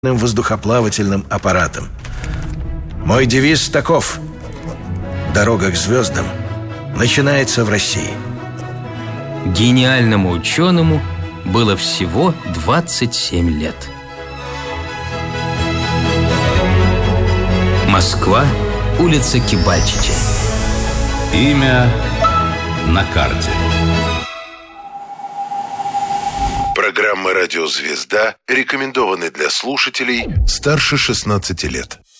воздухоплавательным аппаратом. Мой девиз таков: дорога к звездам начинается в России. Гениальному ученому было всего 27 лет. Москва, улица Кибальчича. Имя на карте. Программа «Радио Звезда» рекомендованы для слушателей старше 16 лет.